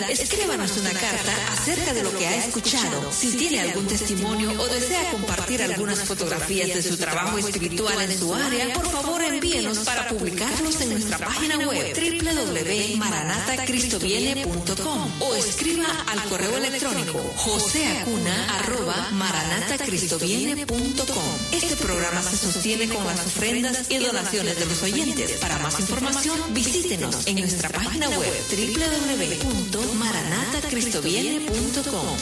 Escríbanos una carta acerca de lo que ha escuchado. Si tiene algún testimonio o desea compartir algunas fotografías de su trabajo espiritual en su área, por favor envíenos para publicarlos en nuestra página web www.maranatacristoviene.com o escriba al correo electrónico joseacuna@maranatacristoviene.com. Este programa se sostiene con las ofrendas y donaciones de los oyentes. Para más información, visítenos en nuestra página web www.maranatacristoviene.com.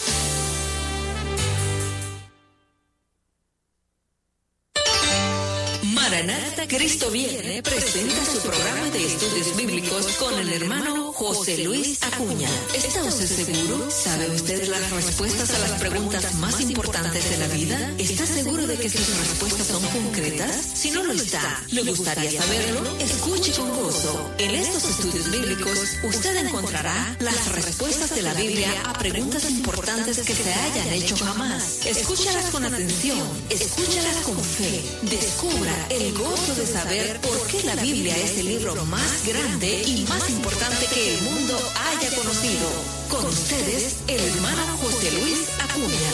Maranata Cristo Viene presenta su programa de estudios bíblicos con el hermano José Luis Acuña. ¿Está usted seguro? ¿Sabe usted las respuestas a las preguntas más importantes de la vida? ¿Está seguro de que sus respuestas son concretas? Si no lo está, ¿le gustaría saberlo? Escuche con gozo. En estos estudios bíblicos, usted encontrará las respuestas de la Biblia a preguntas importantes que se hayan hecho jamás. Escúchalas con atención, escúchalas con fe. Descubra el gozo de saber por qué la Biblia es el libro más grande y más importante que el mundo haya conocido. Con ustedes, el hermano José Luis Acuña.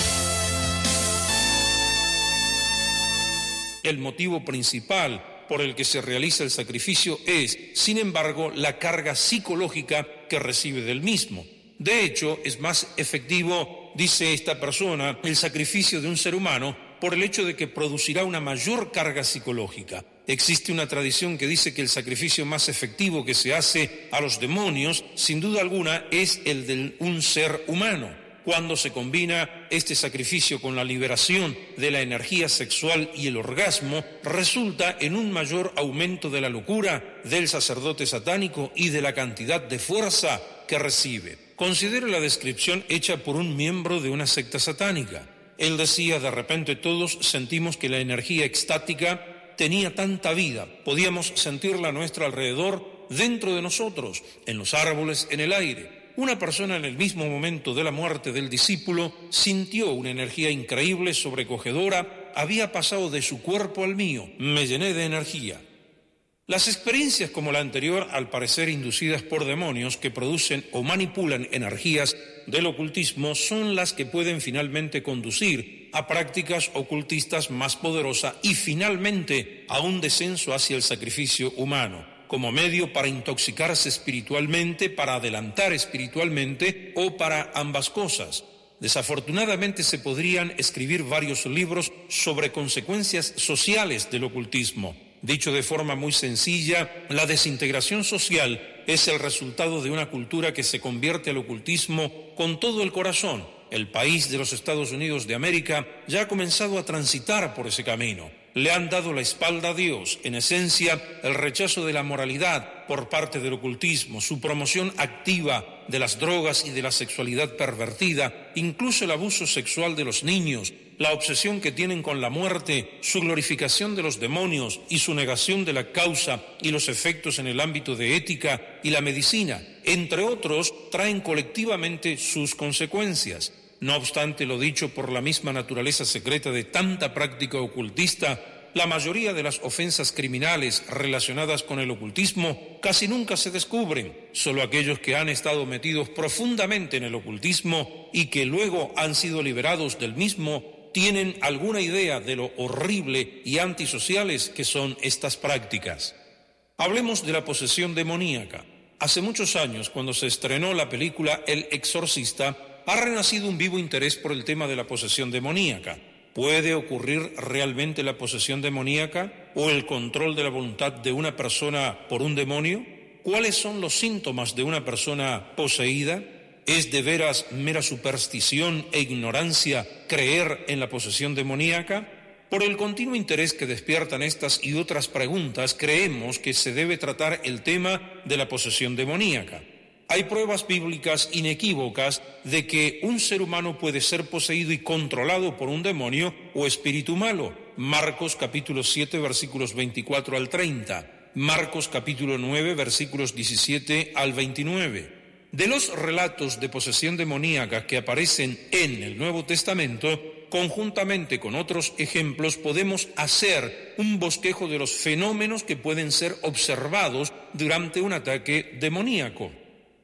El motivo principal por el que se realiza el sacrificio es, sin embargo, la carga psicológica que recibe del mismo. De hecho, es más efectivo, dice esta persona, el sacrificio de un ser humano por el hecho de que producirá una mayor carga psicológica. Existe una tradición que dice que el sacrificio más efectivo que se hace a los demonios, sin duda alguna, es el de un ser humano. Cuando se combina este sacrificio con la liberación de la energía sexual y el orgasmo, resulta en un mayor aumento de la locura del sacerdote satánico y de la cantidad de fuerza que recibe. Considere la descripción hecha por un miembro de una secta satánica. Él decía, de repente todos sentimos que la energía extática tenía tanta vida, podíamos sentirla a nuestro alrededor, dentro de nosotros, en los árboles, en el aire. Una persona en el mismo momento de la muerte del discípulo sintió una energía increíble, sobrecogedora, había pasado de su cuerpo al mío, me llené de energía. Las experiencias como la anterior, al parecer inducidas por demonios que producen o manipulan energías del ocultismo, son las que pueden finalmente conducir a prácticas ocultistas más poderosas y finalmente a un descenso hacia el sacrificio humano, como medio para intoxicarse espiritualmente, para adelantar espiritualmente o para ambas cosas. Desafortunadamente se podrían escribir varios libros sobre consecuencias sociales del ocultismo. Dicho de forma muy sencilla, la desintegración social es el resultado de una cultura que se convierte al ocultismo con todo el corazón. El país de los Estados Unidos de América ya ha comenzado a transitar por ese camino. Le han dado la espalda a Dios, en esencia, el rechazo de la moralidad por parte del ocultismo, su promoción activa de las drogas y de la sexualidad pervertida, incluso el abuso sexual de los niños, la obsesión que tienen con la muerte, su glorificación de los demonios y su negación de la causa y los efectos en el ámbito de ética y la medicina, entre otros, traen colectivamente sus consecuencias. No obstante lo dicho, por la misma naturaleza secreta de tanta práctica ocultista, la mayoría de las ofensas criminales relacionadas con el ocultismo casi nunca se descubren. Solo aquellos que han estado metidos profundamente en el ocultismo y que luego han sido liberados del mismo tienen alguna idea de lo horrible y antisociales que son estas prácticas. Hablemos de la posesión demoníaca. Hace muchos años, cuando se estrenó la película El Exorcista, ha renacido un vivo interés por el tema de la posesión demoníaca. ¿Puede ocurrir realmente la posesión demoníaca o el control de la voluntad de una persona por un demonio? ¿Cuáles son los síntomas de una persona poseída? ¿Es de veras mera superstición e ignorancia creer en la posesión demoníaca? Por el continuo interés que despiertan estas y otras preguntas, creemos que se debe tratar el tema de la posesión demoníaca. Hay pruebas bíblicas inequívocas de que un ser humano puede ser poseído y controlado por un demonio o espíritu malo. Marcos capítulo 7, versículos 24 al 30. Marcos capítulo 9, versículos 17 al 29. De los relatos de posesión demoníaca que aparecen en el Nuevo Testamento, conjuntamente con otros ejemplos, podemos hacer un bosquejo de los fenómenos que pueden ser observados durante un ataque demoníaco.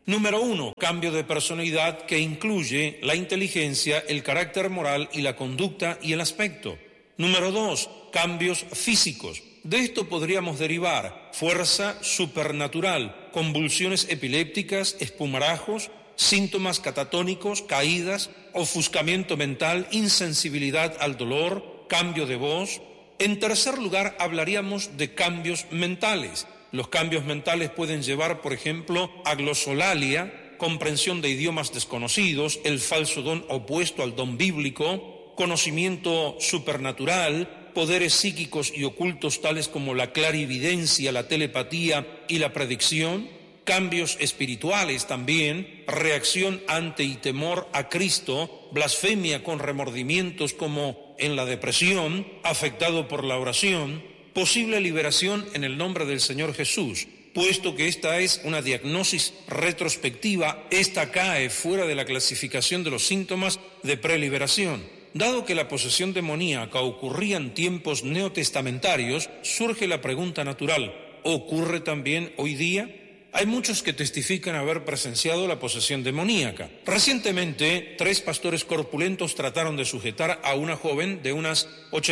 Número 1, cambio de personalidad que incluye la inteligencia, el carácter moral y la conducta y el aspecto. Número 2, cambios físicos. De esto podríamos derivar fuerza supernatural, convulsiones epilépticas, espumarajos, síntomas catatónicos, caídas, ofuscamiento mental, insensibilidad al dolor, cambio de voz. En tercer lugar, hablaríamos de cambios mentales. Los cambios mentales pueden llevar, por ejemplo, a glosolalia, comprensión de idiomas desconocidos, el falso don opuesto al don bíblico, conocimiento supernatural, poderes psíquicos y ocultos tales como la clarividencia, la telepatía y la predicción, cambios espirituales también, reacción ante y temor a Cristo, blasfemia con remordimientos como en la depresión, afectado por la oración, posible liberación en el nombre del Señor Jesús. Puesto que esta es una diagnosis retrospectiva, esta cae fuera de la clasificación de los síntomas de preliberación. Dado que la posesión demoníaca ocurría en tiempos neotestamentarios, surge la pregunta natural, ¿ocurre también hoy día? Hay muchos que testifican haber presenciado la posesión demoníaca. Recientemente, 3 pastores corpulentos trataron de sujetar a una joven de unas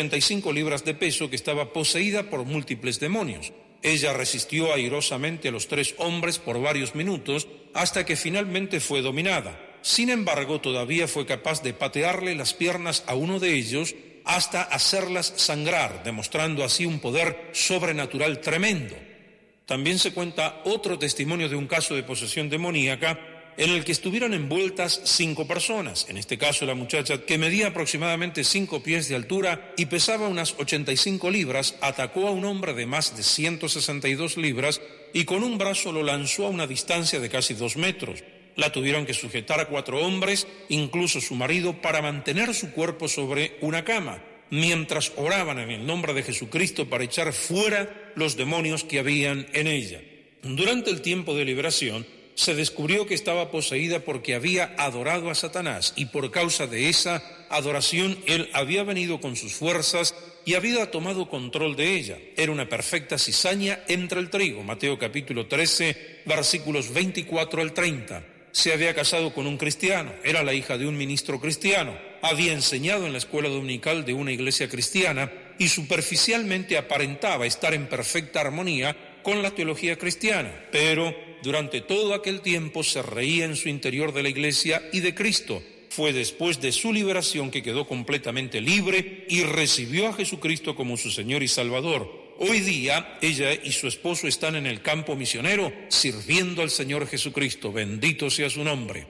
85 libras de peso que estaba poseída por múltiples demonios. Ella resistió airosamente a los 3 hombres por varios minutos hasta que finalmente fue dominada. Sin embargo, todavía fue capaz de patearle las piernas a uno de ellos hasta hacerlas sangrar, demostrando así un poder sobrenatural tremendo. También se cuenta otro testimonio de un caso de posesión demoníaca en el que estuvieron envueltas 5 personas. En este caso, la muchacha, que medía aproximadamente 5 pies de altura y pesaba unas 85 libras, atacó a un hombre de más de 162 libras y con un brazo lo lanzó a una distancia de casi 2 metros. La tuvieron que sujetar a 4 hombres, incluso su marido, para mantener su cuerpo sobre una cama, mientras oraban en el nombre de Jesucristo para echar fuera los demonios que habían en ella. Durante el tiempo de liberación, se descubrió que estaba poseída porque había adorado a Satanás y por causa de esa adoración él había venido con sus fuerzas y había tomado control de ella. Era una perfecta cizaña entre el trigo. Mateo capítulo 13, versículos 24 al 30. Se había casado con un cristiano, era la hija de un ministro cristiano, había enseñado en la escuela dominical de una iglesia cristiana y superficialmente aparentaba estar en perfecta armonía con la teología cristiana, pero durante todo aquel tiempo se reía en su interior de la iglesia y de Cristo. Fue después de su liberación que quedó completamente libre y recibió a Jesucristo como su Señor y Salvador. Hoy día, ella y su esposo están en el campo misionero sirviendo al Señor Jesucristo. Bendito sea su nombre.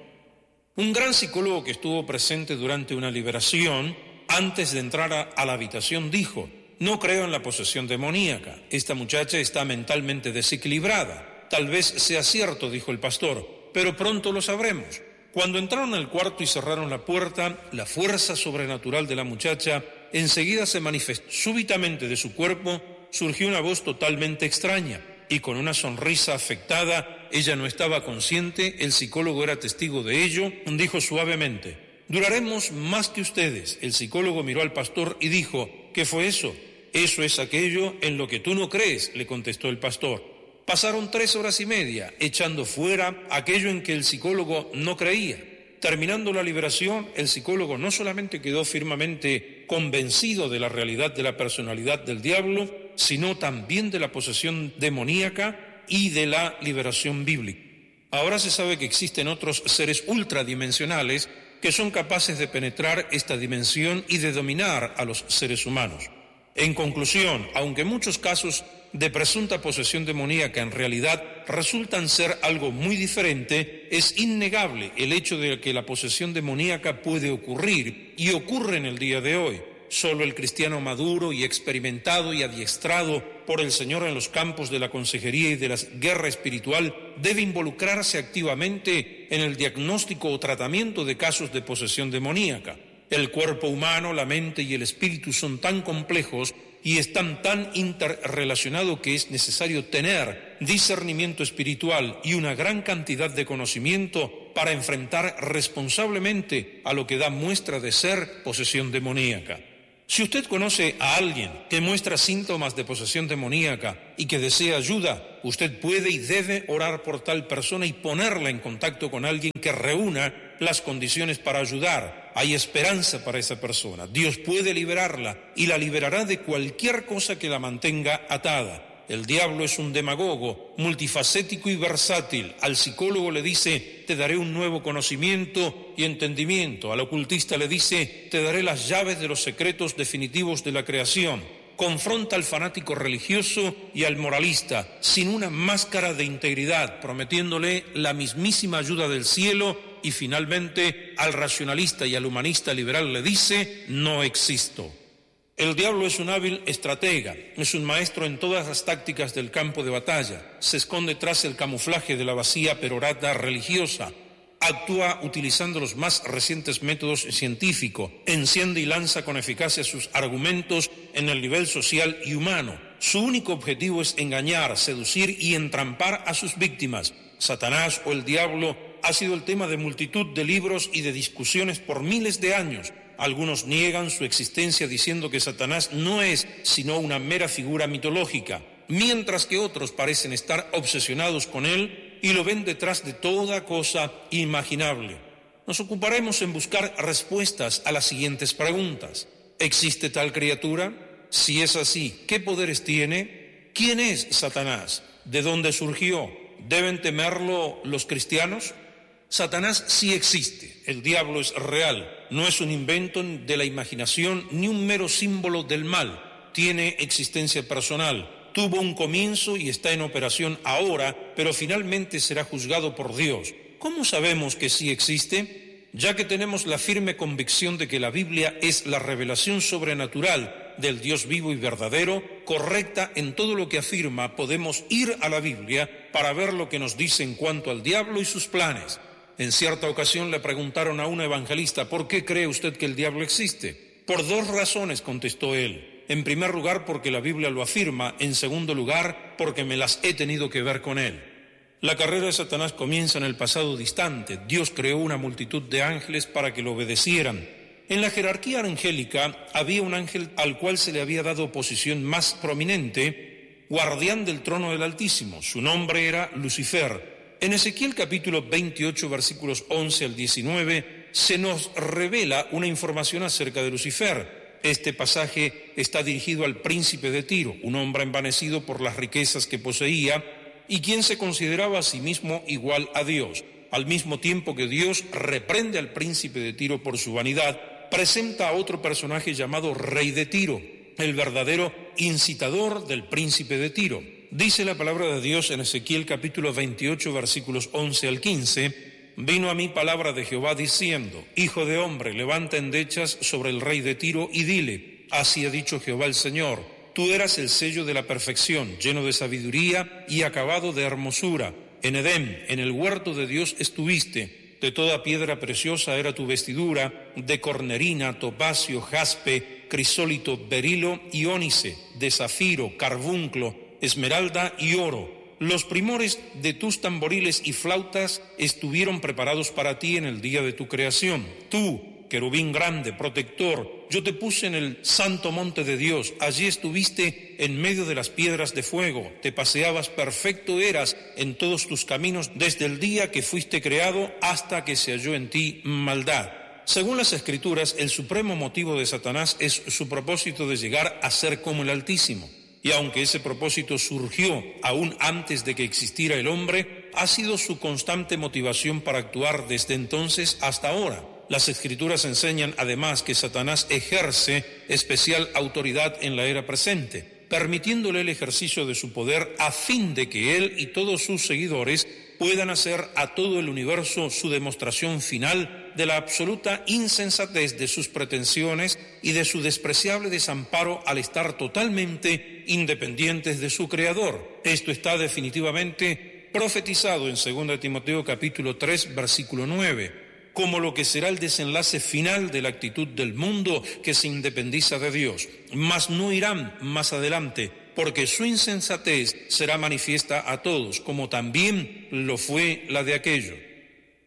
Un gran psicólogo que estuvo presente durante una liberación, antes de entrar a la habitación, dijo: no creo en la posesión demoníaca. Esta muchacha está mentalmente desequilibrada. Tal vez sea cierto, dijo el pastor, pero pronto lo sabremos. Cuando entraron al cuarto y cerraron la puerta, la fuerza sobrenatural de la muchacha enseguida se manifestó. Súbitamente de su cuerpo surgió una voz totalmente extraña y con una sonrisa afectada. Ella no estaba consciente, el psicólogo era testigo de ello. Dijo suavemente: duraremos más que ustedes. El psicólogo miró al pastor y dijo: ¿qué fue eso? Eso es aquello en lo que tú no crees, le contestó el pastor. Pasaron 3 horas y media echando fuera aquello en que el psicólogo no creía. Terminando la liberación, el psicólogo no solamente quedó firmemente convencido de la realidad de la personalidad del diablo, sino también de la posesión demoníaca y de la liberación bíblica. Ahora se sabe que existen otros seres ultradimensionales que son capaces de penetrar esta dimensión y de dominar a los seres humanos. En conclusión, aunque muchos casos de presunta posesión demoníaca en realidad resultan ser algo muy diferente, es innegable el hecho de que la posesión demoníaca puede ocurrir y ocurre en el día de hoy. Solo el cristiano maduro y experimentado y adiestrado por el Señor en los campos de la consejería y de la guerra espiritual debe involucrarse activamente en el diagnóstico o tratamiento de casos de posesión demoníaca. El cuerpo humano, la mente y el espíritu son tan complejos y están tan interrelacionados que es necesario tener discernimiento espiritual y una gran cantidad de conocimiento para enfrentar responsablemente a lo que da muestra de ser posesión demoníaca. Si usted conoce a alguien que muestra síntomas de posesión demoníaca y que desea ayuda, usted puede y debe orar por tal persona y ponerla en contacto con alguien que reúna las condiciones para ayudar. Hay esperanza para esa persona. Dios puede liberarla y la liberará de cualquier cosa que la mantenga atada. El diablo es un demagogo, multifacético y versátil. Al psicólogo le dice, te daré un nuevo conocimiento y entendimiento. Al ocultista le dice, te daré las llaves de los secretos definitivos de la creación. Confronta al fanático religioso y al moralista sin una máscara de integridad, prometiéndole la mismísima ayuda del cielo. Y finalmente, al racionalista y al humanista liberal le dice, no existo. El diablo es un hábil estratega, es un maestro en todas las tácticas del campo de batalla, se esconde tras el camuflaje de la vacía perorata religiosa, actúa utilizando los más recientes métodos científicos, enciende y lanza con eficacia sus argumentos en el nivel social y humano. Su único objetivo es engañar, seducir y entrampar a sus víctimas. Satanás o el diablo ha sido el tema de multitud de libros y de discusiones por miles de años. Algunos niegan su existencia diciendo que Satanás no es sino una mera figura mitológica, mientras que otros parecen estar obsesionados con él y lo ven detrás de toda cosa imaginable. Nos ocuparemos en buscar respuestas a las siguientes preguntas. ¿Existe tal criatura? Si es así, ¿qué poderes tiene? ¿Quién es Satanás? ¿De dónde surgió? ¿Deben temerlo los cristianos? Satanás sí existe, el diablo es real, no es un invento de la imaginación ni un mero símbolo del mal, tiene existencia personal, tuvo un comienzo y está en operación ahora, pero finalmente será juzgado por Dios. ¿Cómo sabemos que sí existe? Ya que tenemos la firme convicción de que la Biblia es la revelación sobrenatural del Dios vivo y verdadero, correcta en todo lo que afirma, podemos ir a la Biblia para ver lo que nos dice en cuanto al diablo y sus planes. En cierta ocasión le preguntaron a un evangelista, ¿por qué cree usted que el diablo existe? Por dos razones, contestó él. En primer lugar, porque la Biblia lo afirma. En segundo lugar, porque me las he tenido que ver con él. La carrera de Satanás comienza en el pasado distante. Dios creó una multitud de ángeles para que lo obedecieran. En la jerarquía angélica había un ángel al cual se le había dado posición más prominente, guardián del trono del Altísimo. Su nombre era Lucifer. En Ezequiel capítulo 28, versículos 11 al 19, se nos revela una información acerca de Lucifer. Este pasaje está dirigido al príncipe de Tiro, un hombre envanecido por las riquezas que poseía y quien se consideraba a sí mismo igual a Dios. Al mismo tiempo que Dios reprende al príncipe de Tiro por su vanidad, presenta a otro personaje llamado Rey de Tiro, el verdadero incitador del príncipe de Tiro. Dice la palabra de Dios en Ezequiel capítulo 28, versículos 11 al 15, vino a mí palabra de Jehová diciendo, Hijo de hombre, levanta endechas sobre el rey de Tiro y dile, así ha dicho Jehová el Señor, tú eras el sello de la perfección, lleno de sabiduría y acabado de hermosura. En Edén, en el huerto de Dios estuviste, de toda piedra preciosa era tu vestidura, de cornerina, topacio, jaspe, crisólito, berilo y ónice, de zafiro, carbunclo, esmeralda y oro. Los primores de tus tamboriles y flautas estuvieron preparados para ti en el día de tu creación. Tú, querubín grande, protector, yo te puse en el santo monte de Dios. Allí estuviste en medio de las piedras de fuego. Te paseabas, perfecto eras en todos tus caminos desde el día que fuiste creado hasta que se halló en ti maldad. Según las Escrituras, el supremo motivo de Satanás es su propósito de llegar a ser como el Altísimo. Y aunque ese propósito surgió aún antes de que existiera el hombre, ha sido su constante motivación para actuar desde entonces hasta ahora. Las Escrituras enseñan además que Satanás ejerce especial autoridad en la era presente, permitiéndole el ejercicio de su poder a fin de que él y todos sus seguidores puedan hacer a todo el universo su demostración final de la absoluta insensatez de sus pretensiones y de su despreciable desamparo al estar totalmente independientes de su Creador. Esto está definitivamente profetizado en 2 Timoteo capítulo 3, versículo 9, como lo que será el desenlace final de la actitud del mundo que se independiza de Dios. Mas no irán más adelante, porque su insensatez será manifiesta a todos, como también lo fue la de aquello.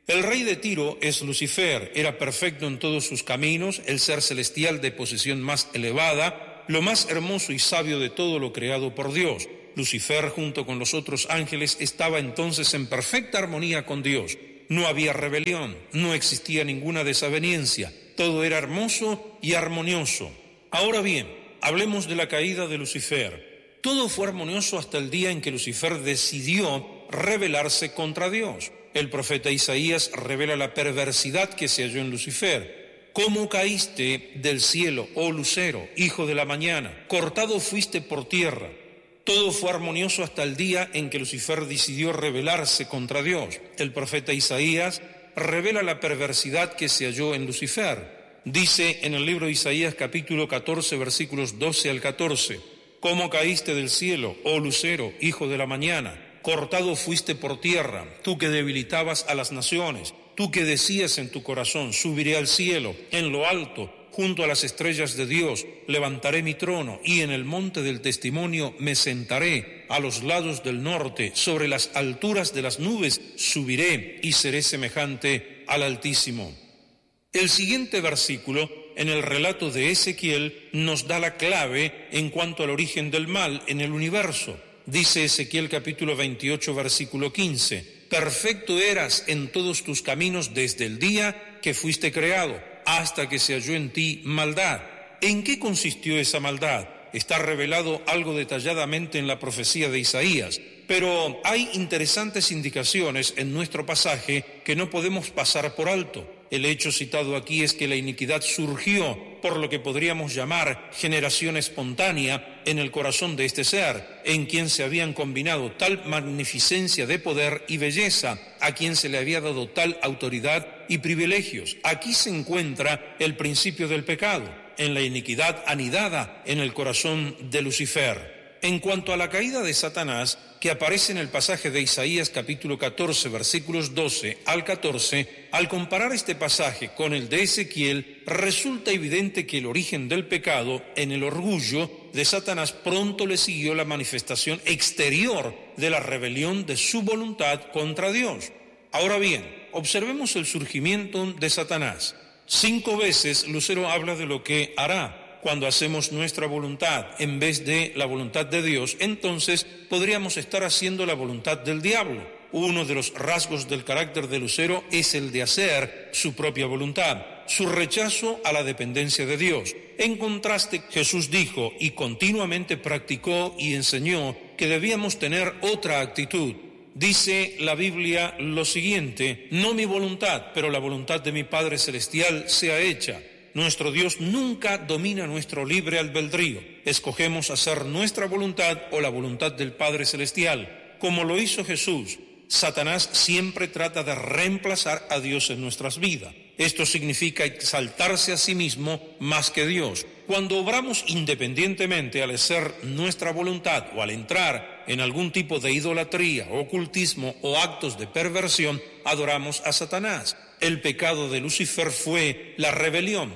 El rey de Tiro es Lucifer, era perfecto en todos sus caminos, el ser celestial de posición más elevada, lo más hermoso y sabio de todo lo creado por Dios. Lucifer, junto con los otros ángeles, estaba entonces en perfecta armonía con Dios. No había rebelión, no existía ninguna desaveniencia, todo era hermoso y armonioso. Ahora bien, hablemos de la caída de Lucifer. Todo fue armonioso hasta el día en que Lucifer decidió rebelarse contra Dios. El profeta Isaías revela la perversidad que se halló en Lucifer. ¿Cómo caíste del cielo, oh lucero, hijo de la mañana? Cortado fuiste por tierra. Todo fue armonioso hasta el día en que Lucifer decidió rebelarse contra Dios. El profeta Isaías revela la perversidad que se halló en Lucifer. Dice en el libro de Isaías capítulo 14, versículos 12 al 14, ¿cómo caíste del cielo, oh lucero, hijo de la mañana? Cortado fuiste por tierra, tú que debilitabas a las naciones, tú que decías en tu corazón, subiré al cielo, en lo alto, junto a las estrellas de Dios, levantaré mi trono, y en el monte del testimonio me sentaré, a los lados del norte, sobre las alturas de las nubes, subiré y seré semejante al Altísimo. El siguiente versículo, en el relato de Ezequiel, nos da la clave en cuanto al origen del mal en el universo. Dice Ezequiel capítulo 28, versículo 15, perfecto eras en todos tus caminos desde el día que fuiste creado, hasta que se halló en ti maldad. ¿En qué consistió esa maldad? Está revelado algo detalladamente en la profecía de Isaías, pero hay interesantes indicaciones en nuestro pasaje que no podemos pasar por alto. El hecho citado aquí es que la iniquidad surgió por lo que podríamos llamar generación espontánea en el corazón de este ser, en quien se habían combinado tal magnificencia de poder y belleza, a quien se le había dado tal autoridad y privilegios. Aquí se encuentra el principio del pecado, en la iniquidad anidada en el corazón de Lucifer. En cuanto a la caída de Satanás, que aparece en el pasaje de Isaías capítulo 14, versículos 12 al 14, al comparar este pasaje con el de Ezequiel, resulta evidente que el origen del pecado en el orgullo de Satanás pronto le siguió la manifestación exterior de la rebelión de su voluntad contra Dios. Ahora bien, observemos el surgimiento de Satanás. 5 veces Lucero habla de lo que hará. Cuando hacemos nuestra voluntad en vez de la voluntad de Dios, entonces podríamos estar haciendo la voluntad del diablo. Uno de los rasgos del carácter de Lucero es el de hacer su propia voluntad, su rechazo a la dependencia de Dios. En contraste, Jesús dijo y continuamente practicó y enseñó que debíamos tener otra actitud. Dice la Biblia lo siguiente, no mi voluntad, pero la voluntad de mi Padre Celestial sea hecha. Nuestro Dios nunca domina nuestro libre albedrío. Escogemos hacer nuestra voluntad o la voluntad del Padre Celestial. Como lo hizo Jesús, Satanás siempre trata de reemplazar a Dios en nuestras vidas. Esto significa exaltarse a sí mismo más que Dios. Cuando obramos independientemente al hacer nuestra voluntad o al entrar en algún tipo de idolatría, ocultismo o actos de perversión, adoramos a Satanás. El pecado de Lucifer fue la rebelión.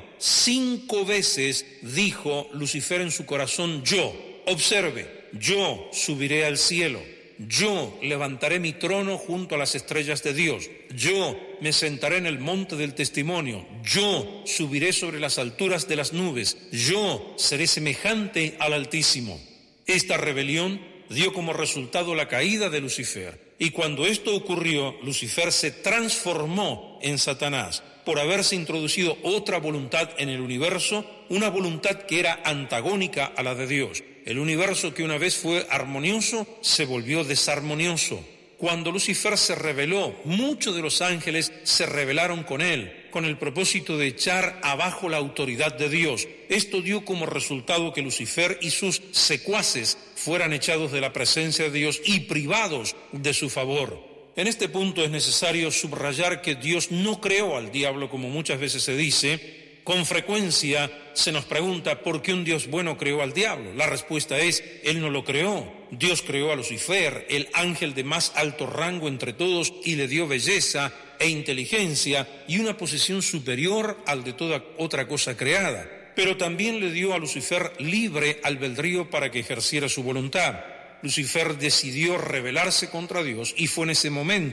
5 veces dijo Lucifer en su corazón, yo, observe, yo subiré al cielo, yo levantaré mi trono junto a las estrellas de Dios, yo me sentaré en el monte del testimonio, yo subiré sobre las alturas de las nubes, yo seré semejante al Altísimo. Esta rebelión dio como resultado la caída de Lucifer. Y cuando esto ocurrió, Lucifer se transformó en Satanás por haberse introducido otra voluntad en el universo, una voluntad que era antagónica a la de Dios. El universo que una vez fue armonioso se volvió desarmonioso. Cuando Lucifer se rebeló, muchos de los ángeles se rebelaron con él, con el propósito de echar abajo la autoridad de Dios. Esto dio como resultado que Lucifer y sus secuaces fueran echados de la presencia de Dios y privados de su favor. En este punto es necesario subrayar que Dios no creó al diablo, como muchas veces se dice. Con frecuencia se nos pregunta ¿por qué un Dios bueno creó al diablo? La respuesta es, Él no lo creó. Dios creó a Lucifer, el ángel de más alto rango entre todos, y le dio belleza e inteligencia y una posición superior al de toda otra cosa creada. Pero también le dio a Lucifer libre albedrío para que ejerciera su voluntad. Lucifer decidió rebelarse contra Dios y fue en ese momento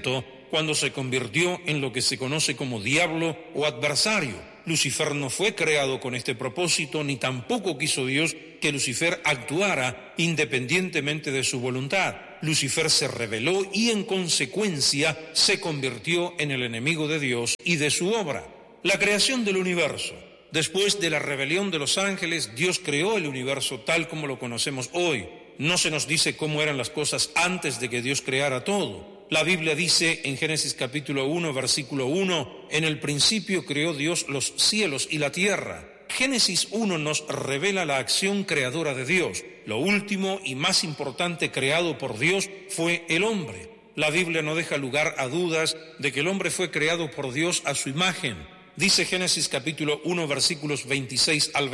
cuando se convirtió en lo que se conoce como diablo o adversario. Lucifer no fue creado con este propósito, ni tampoco quiso Dios que Lucifer actuara independientemente de su voluntad. Lucifer se rebeló y en consecuencia se convirtió en el enemigo de Dios y de su obra. La creación del universo. Después de la rebelión de los ángeles, Dios creó el universo tal como lo conocemos hoy. No se nos dice cómo eran las cosas antes de que Dios creara todo. La Biblia dice en Génesis capítulo 1, versículo 1, en el principio creó Dios los cielos y la tierra. Génesis 1 nos revela la acción creadora de Dios. Lo último y más importante creado por Dios fue el hombre. La Biblia no deja lugar a dudas de que el hombre fue creado por Dios a su imagen. Dice Génesis capítulo 1, versículos 26 al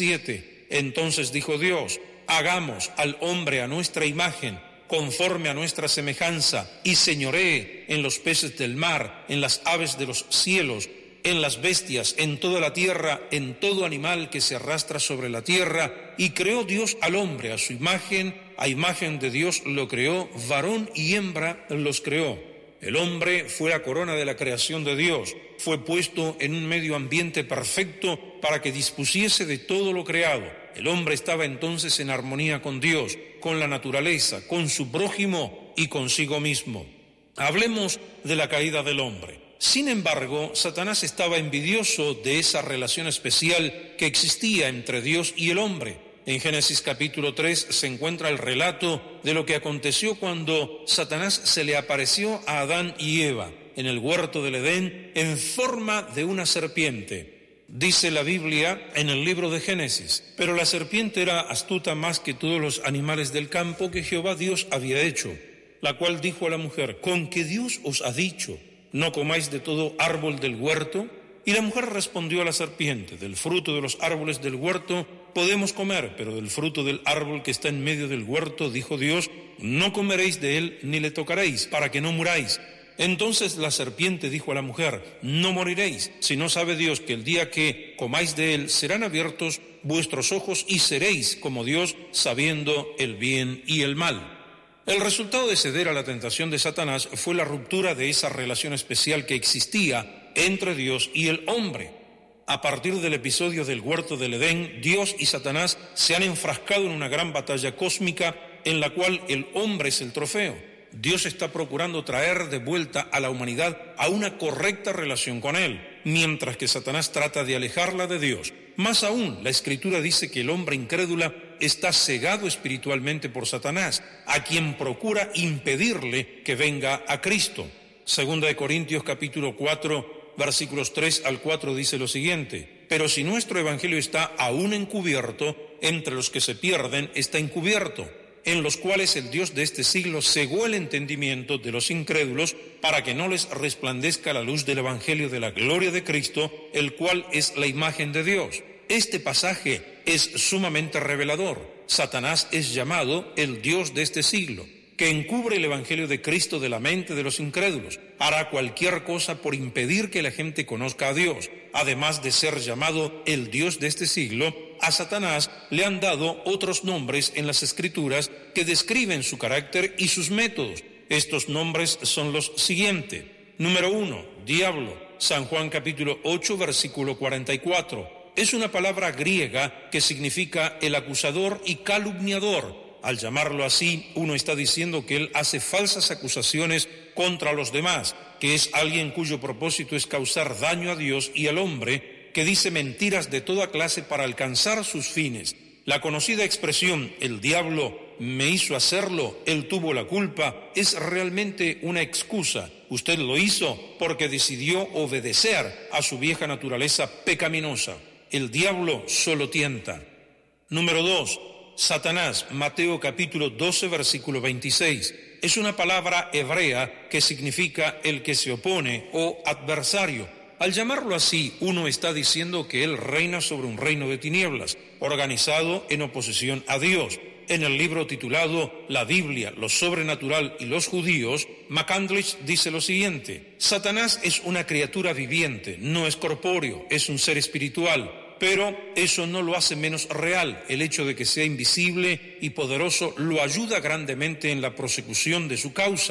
27. Entonces dijo Dios, hagamos al hombre a nuestra imagen, conforme a nuestra semejanza, y señoree en los peces del mar, en las aves de los cielos, en las bestias, en toda la tierra, en todo animal que se arrastra sobre la tierra. Y creó Dios al hombre a su imagen, a imagen de Dios lo creó, varón y hembra los creó. El hombre fue la corona de la creación de Dios, fue puesto en un medio ambiente perfecto para que dispusiese de todo lo creado. El hombre estaba entonces en armonía con Dios, con la naturaleza, con su prójimo y consigo mismo. Hablemos de la caída del hombre. Sin embargo, Satanás estaba envidioso de esa relación especial que existía entre Dios y el hombre. En Génesis capítulo 3 se encuentra el relato de lo que aconteció cuando Satanás se le apareció a Adán y Eva en el huerto del Edén en forma de una serpiente. Dice la Biblia en el libro de Génesis, pero la serpiente era astuta más que todos los animales del campo que Jehová Dios había hecho, la cual dijo a la mujer, ¿con qué Dios os ha dicho? ¿No comáis de todo árbol del huerto? Y la mujer respondió a la serpiente, del fruto de los árboles del huerto podemos comer, pero del fruto del árbol que está en medio del huerto, dijo Dios, no comeréis de él ni le tocaréis, para que no muráis. Entonces la serpiente dijo a la mujer, no moriréis, si no sabe Dios que el día que comáis de él serán abiertos vuestros ojos y seréis como Dios, sabiendo el bien y el mal. El resultado de ceder a la tentación de Satanás fue la ruptura de esa relación especial que existía entre Dios y el hombre. A partir del episodio del huerto del Edén, Dios y Satanás se han enfrascado en una gran batalla cósmica en la cual el hombre es el trofeo. Dios está procurando traer de vuelta a la humanidad a una correcta relación con Él, mientras que Satanás trata de alejarla de Dios. Más aún, la Escritura dice que el hombre incrédula está cegado espiritualmente por Satanás, a quien procura impedirle que venga a Cristo. Segunda de Corintios capítulo 4, versículos 3 al 4 dice lo siguiente, pero si nuestro evangelio está aún encubierto, entre los que se pierden está encubierto, en los cuales el Dios de este siglo cegó el entendimiento de los incrédulos para que no les resplandezca la luz del evangelio de la gloria de Cristo, el cual es la imagen de Dios. Este pasaje es sumamente revelador. Satanás es llamado el Dios de este siglo, que encubre el evangelio de Cristo de la mente de los incrédulos. Hará cualquier cosa por impedir que la gente conozca a Dios. Además de ser llamado el Dios de este siglo, a Satanás le han dado otros nombres en las Escrituras que describen su carácter y sus métodos. Estos nombres son los siguientes. Número 1, diablo. San Juan capítulo 8, versículo 44. Es una palabra griega que significa el acusador y calumniador. Al llamarlo así, uno está diciendo que él hace falsas acusaciones contra los demás, que es alguien cuyo propósito es causar daño a Dios y al hombre, que dice mentiras de toda clase para alcanzar sus fines. La conocida expresión, el diablo me hizo hacerlo, él tuvo la culpa, es realmente una excusa. Usted lo hizo porque decidió obedecer a su vieja naturaleza pecaminosa. El diablo solo tienta. Número 2. Satanás, Mateo capítulo 12, versículo 26. Es una palabra hebrea que significa el que se opone o adversario. Al llamarlo así, uno está diciendo que él reina sobre un reino de tinieblas, organizado en oposición a Dios. En el libro titulado La Biblia, lo sobrenatural y los judíos, McCandlish dice lo siguiente: Satanás es una criatura viviente, no es corpóreo, es un ser espiritual. Pero eso no lo hace menos real. El hecho de que sea invisible y poderoso lo ayuda grandemente en la prosecución de su causa.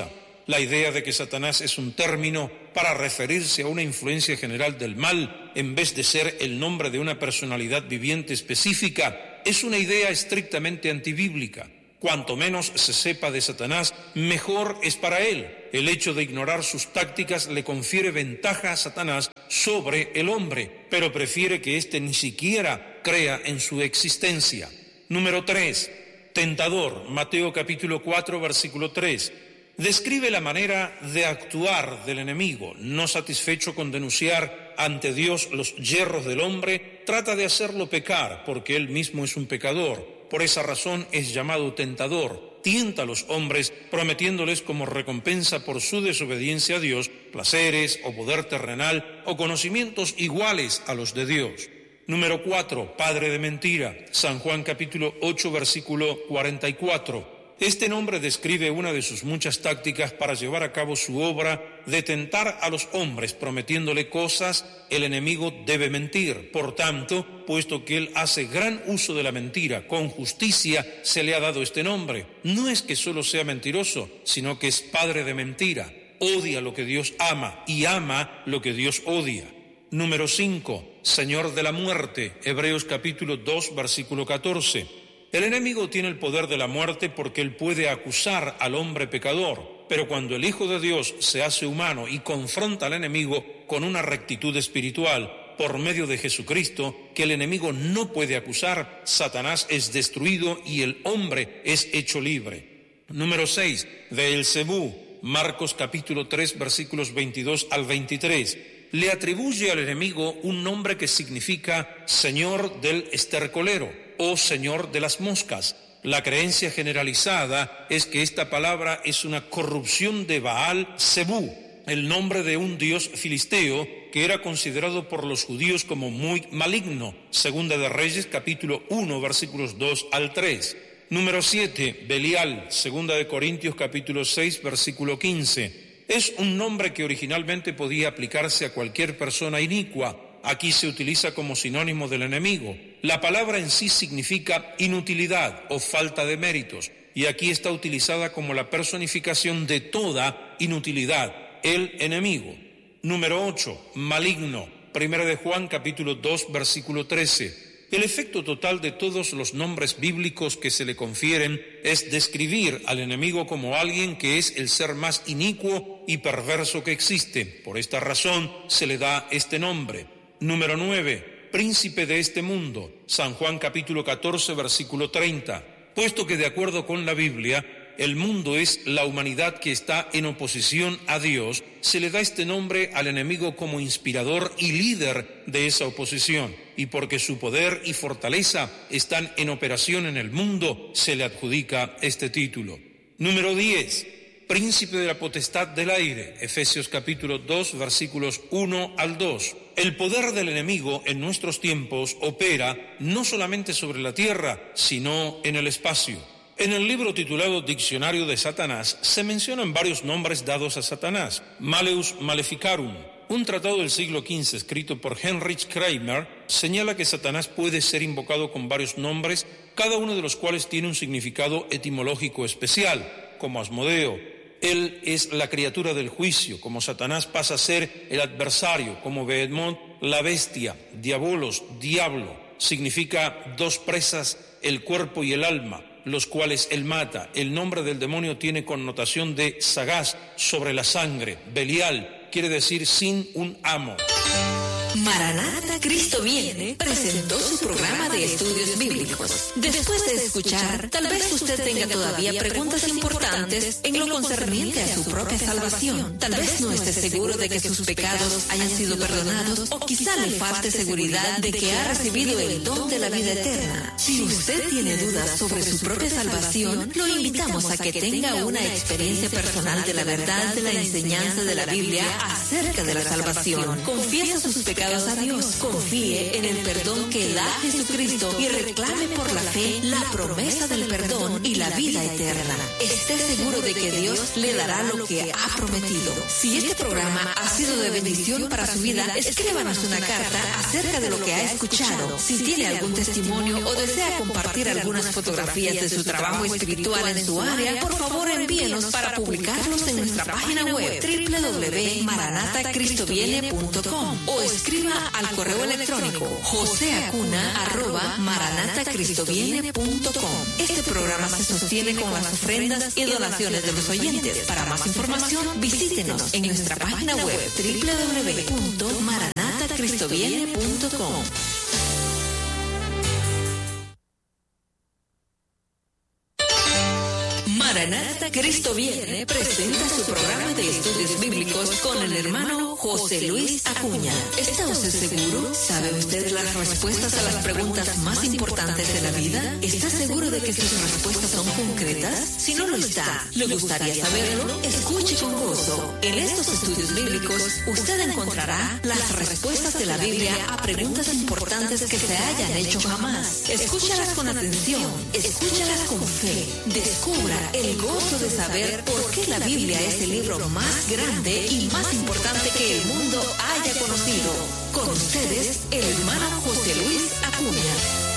La idea de que Satanás es un término para referirse a una influencia general del mal, en vez de ser el nombre de una personalidad viviente específica, es una idea estrictamente antibíblica. Cuanto menos se sepa de Satanás, mejor es para él. El hecho de ignorar sus tácticas le confiere ventaja a Satanás sobre el hombre, pero prefiere que éste ni siquiera crea en su existencia. Número 3. Tentador. Mateo capítulo 4, versículo 3. Describe la manera de actuar del enemigo. No satisfecho con denunciar ante Dios los yerros del hombre, trata de hacerlo pecar, porque él mismo es un pecador. Por esa razón es llamado tentador. Tienta a los hombres, prometiéndoles como recompensa por su desobediencia a Dios, placeres o poder terrenal o conocimientos iguales a los de Dios. Número 4. Padre de mentira. San Juan capítulo 8, versículo 44. Este nombre describe una de sus muchas tácticas para llevar a cabo su obra de tentar a los hombres, prometiéndole cosas. El enemigo debe mentir. Por tanto, puesto que él hace gran uso de la mentira, con justicia se le ha dado este nombre. No es que solo sea mentiroso, sino que es padre de mentira. Odia lo que Dios ama y ama lo que Dios odia. Número 5. Señor de la muerte. Hebreos capítulo 2, versículo 14. El enemigo tiene el poder de la muerte porque él puede acusar al hombre pecador, pero cuando el Hijo de Dios se hace humano y confronta al enemigo con una rectitud espiritual por medio de Jesucristo, que el enemigo no puede acusar, Satanás es destruido y el hombre es hecho libre. Número 6. Beelzebú. Marcos capítulo 3, versículos 22 al 23. Le atribuye al enemigo un nombre que significa Señor del estercolero o Señor de las moscas. La creencia generalizada es que esta palabra es una corrupción de Baal-Zebú, el nombre de un dios filisteo que era considerado por los judíos como muy maligno. Segunda de Reyes, capítulo 1, versículos 2 al 3. Número 7, Belial. Segunda de Corintios, capítulo 6, versículo 15. Es un nombre que originalmente podía aplicarse a cualquier persona inicua. Aquí se utiliza como sinónimo del enemigo. La palabra en sí significa inutilidad o falta de méritos, y aquí está utilizada como la personificación de toda inutilidad, el enemigo. Número 8, maligno. Primera de Juan, capítulo 2, versículo 13. El efecto total de todos los nombres bíblicos que se le confieren es describir al enemigo como alguien que es el ser más inicuo y perverso que existe. Por esta razón se le da este nombre. Número 9, príncipe de este mundo. San Juan capítulo 14, versículo 30. Puesto que de acuerdo con la Biblia, el mundo es la humanidad que está en oposición a Dios, se le da este nombre al enemigo como inspirador y líder de esa oposición. Y porque su poder y fortaleza están en operación en el mundo, se le adjudica este título. Número 10, príncipe de la potestad del aire. Efesios capítulo 2, versículos 1 al 2. El poder del enemigo en nuestros tiempos opera no solamente sobre la tierra, sino en el espacio. En el libro titulado Diccionario de Satanás se mencionan varios nombres dados a Satanás. Maleus Maleficarum, un tratado del siglo XV escrito por Heinrich Kramer, señala que Satanás puede ser invocado con varios nombres, cada uno de los cuales tiene un significado etimológico especial, como Asmodeo. Él es la criatura del juicio, como Satanás pasa a ser el adversario, como Behemoth, la bestia, Diabolos, diablo, significa dos presas, el cuerpo y el alma, los cuales él mata. El nombre del demonio tiene connotación de sagaz, sobre la sangre. Belial quiere decir sin un amo. Maranata, Cristo viene, presentó su programa de estudios bíblicos. Después de escuchar, tal vez usted tenga todavía preguntas importantes en lo concerniente a su propia salvación. Tal vez no esté seguro de que sus pecados hayan sido perdonados, o quizá le falte seguridad de que ha recibido el don de la vida eterna. Si usted tiene dudas sobre su propia salvación, lo invitamos a que tenga una experiencia personal de la verdad de la enseñanza de la Biblia acerca de la salvación. Confiesa sus pecados pecados a Dios. Confíe en el perdón que da Jesucristo y reclame por la fe la promesa del perdón y la vida eterna. Esté seguro de que Dios le dará lo que ha prometido. Si este programa ha sido de bendición para su vida, escríbanos una carta acerca de lo que ha escuchado. Si tiene algún testimonio o desea compartir algunas fotografías de su trabajo espiritual en su área, por favor envíenos para publicarlos en nuestra página web www.maranatacristoviene.com o escriba al correo electrónico joseacuna@maranatacristoviene.com. Este programa se sostiene con las ofrendas y donaciones de los oyentes. Para más información, visítenos en nuestra página web www.maranatacristoviene.com. Maranata Cristo Viene presenta su programa de estudios bíblicos con el hermano José Luis Acuña. ¿Está usted seguro? ¿Sabe usted las respuestas a las preguntas más importantes de la vida? ¿Está seguro de que sus respuestas son concretas? Si no lo está, ¿le gustaría saberlo? Escuche con gozo. En estos estudios bíblicos, usted encontrará las respuestas de la Biblia a preguntas importantes que se hayan hecho jamás. Escúchalas con atención, escúchalas con fe. Descubra el gozo de saber por qué la Biblia es el libro más grande y más importante que el mundo haya conocido. Con ustedes, el hermano José Luis Acuña.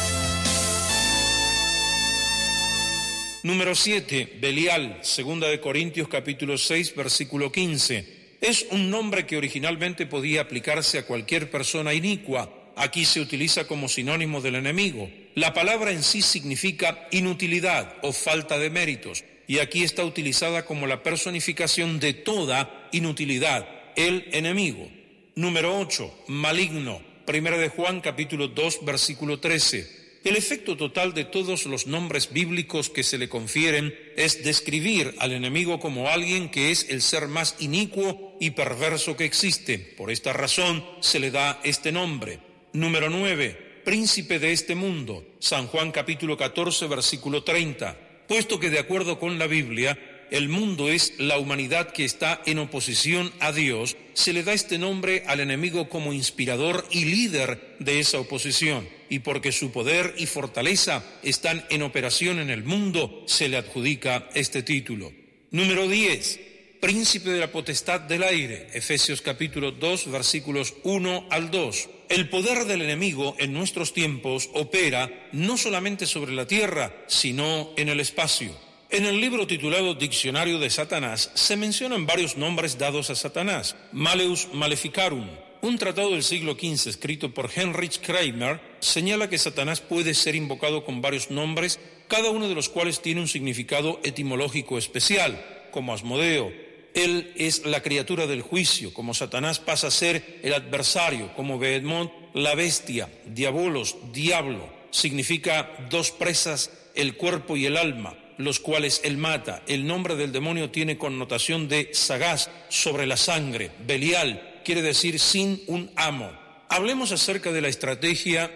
Número 7, Belial, 2 de Corintios capítulo 6, versículo 15. Es un nombre que originalmente podía aplicarse a cualquier persona inicua. Aquí se utiliza como sinónimo del enemigo. La palabra en sí significa inutilidad o falta de méritos, y aquí está utilizada como la personificación de toda inutilidad, el enemigo. Número 8, maligno, 1 de Juan capítulo 2, versículo 13. El efecto total de todos los nombres bíblicos que se le confieren es describir al enemigo como alguien que es el ser más inicuo y perverso que existe. Por esta razón se le da este nombre. Número 9, príncipe de este mundo, San Juan capítulo 14, versículo 30. Puesto que de acuerdo con la Biblia, el mundo es la humanidad que está en oposición a Dios, se le da este nombre al enemigo como inspirador y líder de esa oposición. Y porque su poder y fortaleza están en operación en el mundo, se le adjudica este título. Número 10, príncipe de la potestad del aire, Efesios capítulo 2, versículos 1 al 2. El poder del enemigo en nuestros tiempos opera no solamente sobre la tierra, sino en el espacio. En el libro titulado Diccionario de Satanás se mencionan varios nombres dados a Satanás. Maleus Maleficarum, un tratado del siglo XV escrito por Heinrich Kramer, señala que Satanás puede ser invocado con varios nombres, cada uno de los cuales tiene un significado etimológico especial, como Asmodeo. Él es la criatura del juicio, como Satanás pasa a ser el adversario, como Behemoth, la bestia, Diabolos, diablo, significa dos presas, el cuerpo y el alma, los cuales él mata. El nombre del demonio tiene connotación de sagaz, sobre la sangre. Belial quiere decir sin un amo. Hablemos acerca de la estrategia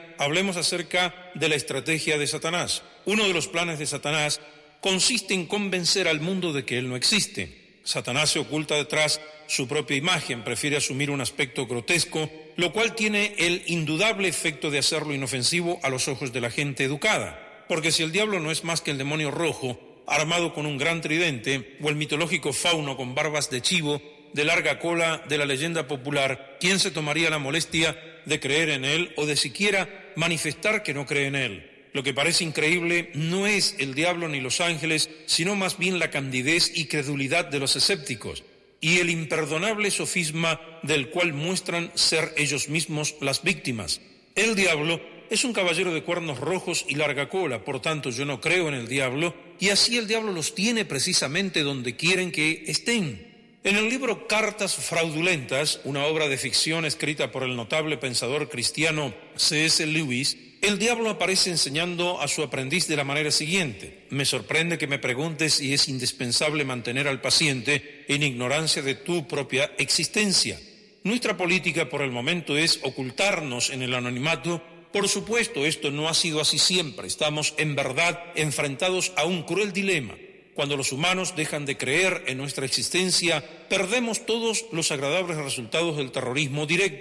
de Satanás. Uno de los planes de Satanás consiste en convencer al mundo de que él no existe. Satanás se oculta detrás su propia imagen, prefiere asumir un aspecto grotesco, lo cual tiene el indudable efecto de hacerlo inofensivo a los ojos de la gente educada. Porque si el diablo no es más que el demonio rojo, armado con un gran tridente, o el mitológico fauno con barbas de chivo, de larga cola de la leyenda popular, ¿quién se tomaría la molestia de creer en él o de siquiera manifestar que no cree en él? Lo que parece increíble no es el diablo ni los ángeles, sino más bien la candidez y credulidad de los escépticos y el imperdonable sofisma del cual muestran ser ellos mismos las víctimas. El diablo es un caballero de cuernos rojos y larga cola, por tanto yo no creo en el diablo, y así el diablo los tiene precisamente donde quieren que estén. En el libro Cartas Fraudulentas, una obra de ficción escrita por el notable pensador cristiano C.S. Lewis, el diablo aparece enseñando a su aprendiz de la manera siguiente: me sorprende que me preguntes si es indispensable mantener al paciente en ignorancia de tu propia existencia. Nuestra política por el momento es ocultarnos en el anonimato. Por supuesto, esto no ha sido así siempre. Estamos en verdad enfrentados a un cruel dilema. Cuando los humanos dejan de creer en nuestra existencia, perdemos todos los agradables resultados del terrorismo directo.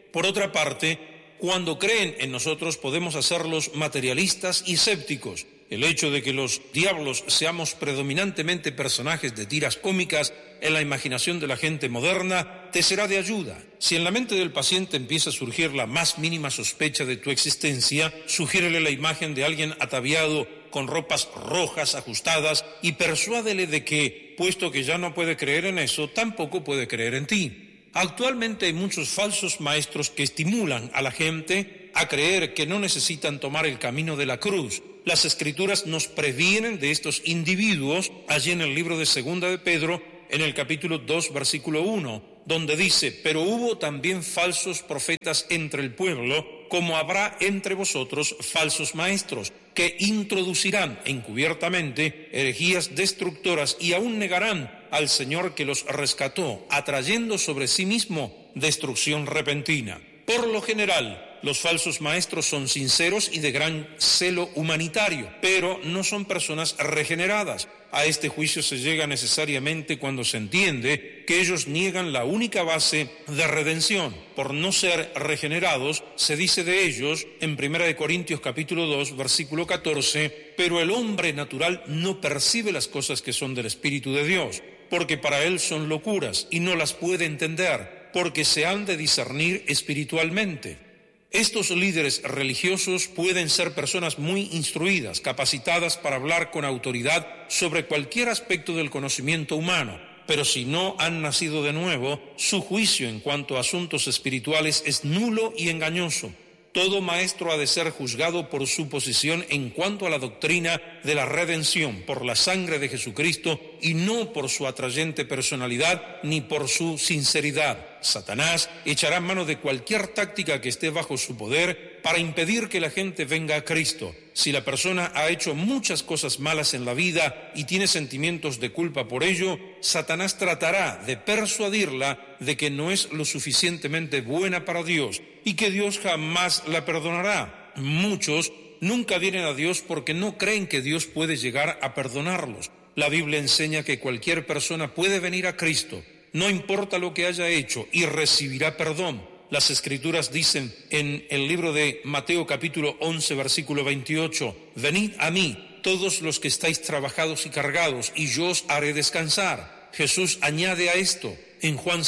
Por otra parte, cuando creen en nosotros podemos hacerlos materialistas y escépticos. El hecho de que los diablos seamos predominantemente personajes de tiras cómicas en la imaginación de la gente moderna te será de ayuda. Si en la mente del paciente empieza a surgir la más mínima sospecha de tu existencia, sugiérele la imagen de alguien ataviado con ropas rojas ajustadas y persuádele de que, puesto que ya no puede creer en eso, tampoco puede creer en ti. Actualmente hay muchos falsos maestros que estimulan a la gente a creer que no necesitan tomar el camino de la cruz. Las Escrituras nos previenen de estos individuos allí en el libro de Segunda de Pedro, en el capítulo 2, versículo 1, donde dice: pero hubo también falsos profetas entre el pueblo, como habrá entre vosotros falsos maestros, que introducirán encubiertamente herejías destructoras y aún negarán al Señor que los rescató, atrayendo sobre sí mismo destrucción repentina. Por lo general, los falsos maestros son sinceros y de gran celo humanitario, pero no son personas regeneradas. A este juicio se llega necesariamente cuando se entiende que ellos niegan la única base de redención. Por no ser regenerados, se dice de ellos en 1 Corintios capítulo 2, versículo 14, pero el hombre natural no percibe las cosas que son del Espíritu de Dios, porque para él son locuras y no las puede entender, porque se han de discernir espiritualmente. Estos líderes religiosos pueden ser personas muy instruidas, capacitadas para hablar con autoridad sobre cualquier aspecto del conocimiento humano, pero si no han nacido de nuevo, su juicio en cuanto a asuntos espirituales es nulo y engañoso. Todo maestro ha de ser juzgado por su posición en cuanto a la doctrina de la redención por la sangre de Jesucristo y no por su atrayente personalidad ni por su sinceridad. Satanás echará mano de cualquier táctica que esté bajo su poder para impedir que la gente venga a Cristo. Si la persona ha hecho muchas cosas malas en la vida y tiene sentimientos de culpa por ello, Satanás tratará de persuadirla de que no es lo suficientemente buena para Dios y que Dios jamás la perdonará. Muchos nunca vienen a Dios porque no creen que Dios puede llegar a perdonarlos. La Biblia enseña que cualquier persona puede venir a Cristo, no importa lo que haya hecho, y recibirá perdón. Las Escrituras dicen en el libro de Mateo capítulo 11, versículo 28, venid a mí, todos los que estáis trabajados y cargados, y yo os haré descansar. Jesús añade a esto en Juan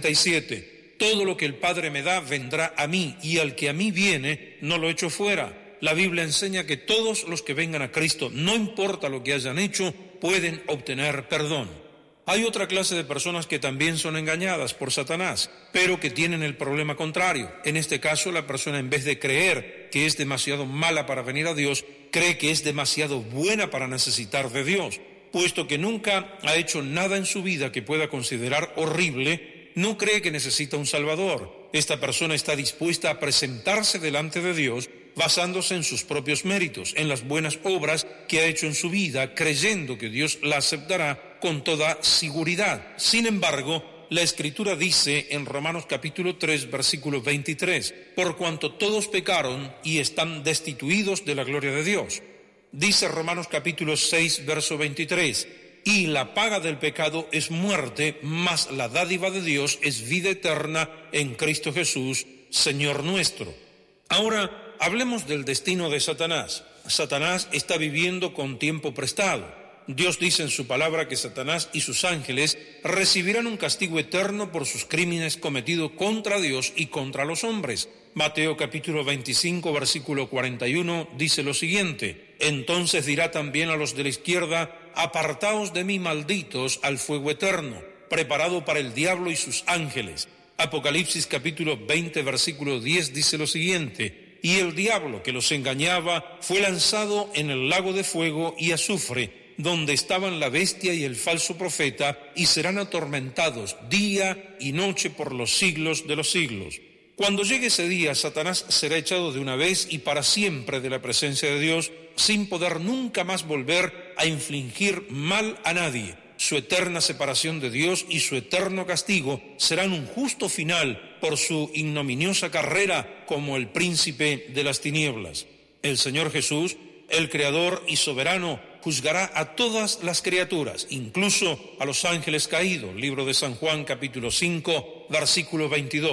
6:37, todo lo que el Padre me da vendrá a mí, y al que a mí viene no lo echo fuera. La Biblia enseña que todos los que vengan a Cristo, no importa lo que hayan hecho, pueden obtener perdón. Hay otra clase de personas que también son engañadas por Satanás, pero que tienen el problema contrario. En este caso, la persona, en vez de creer que es demasiado mala para venir a Dios, cree que es demasiado buena para necesitar de Dios. Puesto que nunca ha hecho nada en su vida que pueda considerar horrible, no cree que necesita un Salvador. Esta persona está dispuesta a presentarse delante de Dios basándose en sus propios méritos, en las buenas obras que ha hecho en su vida, creyendo que Dios la aceptará con toda seguridad. Sin embargo, la Escritura dice en Romanos capítulo 3, versículo 23, por cuanto todos pecaron y están destituidos de la gloria de Dios. Dice Romanos capítulo 6, verso 23, y la paga del pecado es muerte, mas la dádiva de Dios es vida eterna en Cristo Jesús, Señor nuestro. Ahora, hablemos del destino de Satanás. Satanás está viviendo con tiempo prestado. Dios dice en su palabra que Satanás y sus ángeles recibirán un castigo eterno por sus crímenes cometidos contra Dios y contra los hombres. Mateo capítulo 25, versículo 41 dice lo siguiente, entonces dirá también a los de la izquierda, apartaos de mí, malditos, al fuego eterno, preparado para el diablo y sus ángeles. Apocalipsis capítulo 20, versículo 10 dice lo siguiente, y el diablo que los engañaba fue lanzado en el lago de fuego y azufre, donde estaban la bestia y el falso profeta, y serán atormentados día y noche por los siglos de los siglos. Cuando llegue ese día, Satanás será echado de una vez y para siempre de la presencia de Dios, sin poder nunca más volver a infligir mal a nadie. Su eterna separación de Dios y su eterno castigo serán un justo final por su ignominiosa carrera como el príncipe de las tinieblas. El Señor Jesús, el Creador y Soberano, juzgará a todas las criaturas, incluso a los ángeles caídos. Libro de San Juan, capítulo 5, versículo 22.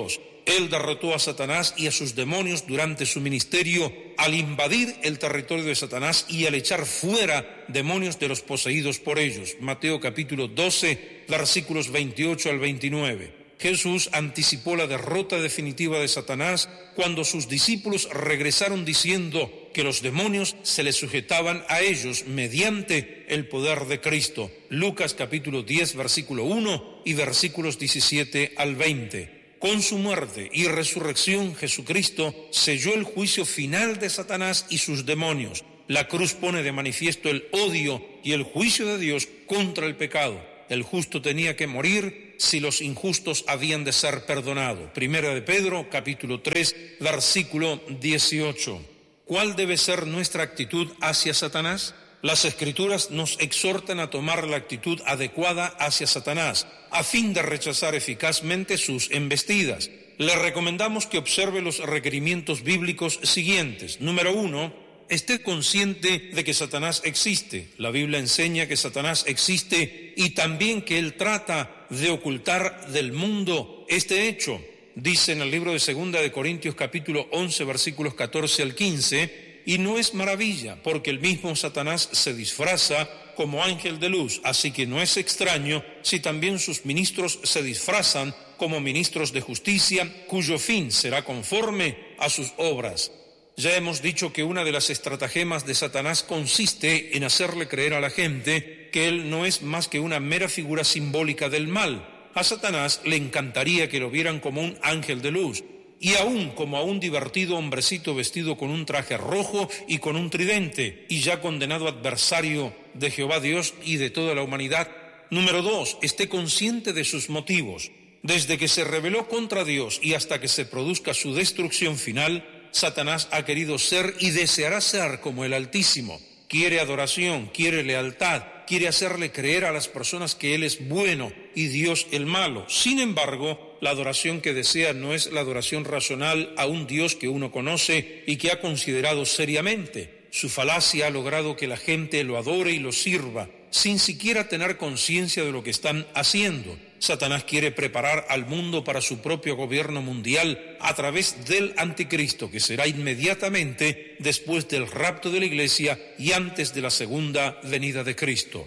Él derrotó a Satanás y a sus demonios durante su ministerio al invadir el territorio de Satanás y al echar fuera demonios de los poseídos por ellos. Mateo capítulo 12, versículos 28 al 29. Jesús anticipó la derrota definitiva de Satanás cuando sus discípulos regresaron diciendo que los demonios se les sujetaban a ellos mediante el poder de Cristo. Lucas capítulo 10, versículo 1 y versículos 17 al 20. Con su muerte y resurrección, Jesucristo selló el juicio final de Satanás y sus demonios. La cruz pone de manifiesto el odio y el juicio de Dios contra el pecado. El justo tenía que morir si los injustos habían de ser perdonados. Primera de Pedro, capítulo 3, versículo 18. ¿Cuál debe ser nuestra actitud hacia Satanás? Las Escrituras nos exhortan a tomar la actitud adecuada hacia Satanás, a fin de rechazar eficazmente sus embestidas. Le recomendamos que observe los requerimientos bíblicos siguientes. Número 1. Esté consciente de que Satanás existe. La Biblia enseña que Satanás existe y también que él trata de ocultar del mundo este hecho. Dice en el libro de 2 de Corintios capítulo 11 versículos 14 al 15, y no es maravilla porque el mismo Satanás se disfraza como ángel de luz, así que no es extraño si también sus ministros se disfrazan como ministros de justicia, cuyo fin será conforme a sus obras. Ya hemos dicho que una de las estratagemas de Satanás consiste en hacerle creer a la gente que él no es más que una mera figura simbólica del mal. A Satanás le encantaría que lo vieran como un ángel de luz, y aún como a un divertido hombrecito vestido con un traje rojo y con un tridente, y ya condenado adversario de Jehová Dios y de toda la humanidad. Número 2, esté consciente de sus motivos. Desde que se rebeló contra Dios y hasta que se produzca su destrucción final, Satanás ha querido ser y deseará ser como el Altísimo. Quiere adoración, quiere lealtad, quiere hacerle creer a las personas que Él es bueno y Dios el malo. Sin embargo, la adoración que desea no es la adoración racional a un Dios que uno conoce y que ha considerado seriamente. Su falacia ha logrado que la gente lo adore y lo sirva, sin siquiera tener conciencia de lo que están haciendo. Satanás quiere preparar al mundo para su propio gobierno mundial a través del anticristo, que será inmediatamente después del rapto de la iglesia y antes de la segunda venida de Cristo.